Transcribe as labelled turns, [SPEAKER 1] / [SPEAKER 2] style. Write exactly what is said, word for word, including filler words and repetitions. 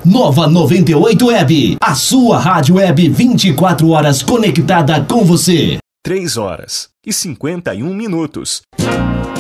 [SPEAKER 1] Nova noventa e oito Web, a sua rádio web vinte e quatro horas conectada com você.
[SPEAKER 2] três horas e cinquenta e um minutos.